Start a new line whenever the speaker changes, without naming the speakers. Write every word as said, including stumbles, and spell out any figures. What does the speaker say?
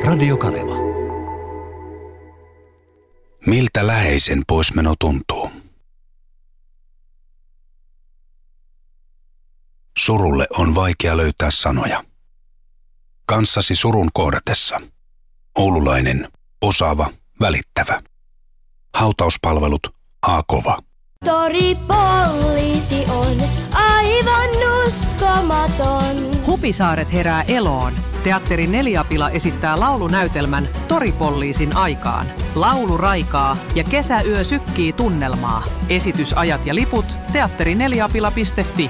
Radio Kaleva.
Miltä läheisen poismeno tuntuu? Surulle on vaikea löytää sanoja. Kanssasi surun kohdatessa. Oululainen, osaava, välittävä. Hautauspalvelut A-kova.
Toripoliisi on aivan uskomaton.
Hupisaaret herää eloon. Teatteri Neliapila esittää laulunäytelmän Toripoliisin aikaan. Laulu raikaa ja kesäyö sykkii tunnelmaa. Esitysajat ja liput teatterineliapila piste fi.